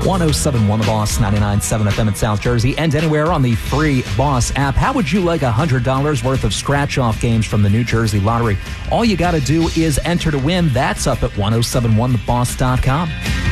1071 The Boss, 99.7 FM in South Jersey, and anywhere on the free Boss app. How would you like $100 worth of scratch-off games from the New Jersey Lottery? All you got to do is enter to win. That's up at 1071theboss.com.